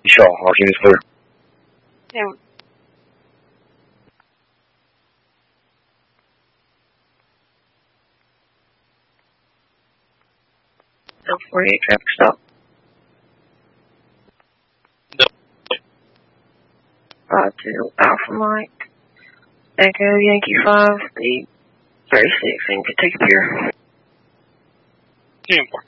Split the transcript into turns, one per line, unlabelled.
Shaw, our team is clear.
Yeah. No 48 traffic stop.
No.
52 Alpha Mike. Echo Yankee 5, the 36 in Kentucky Pier.
10-4.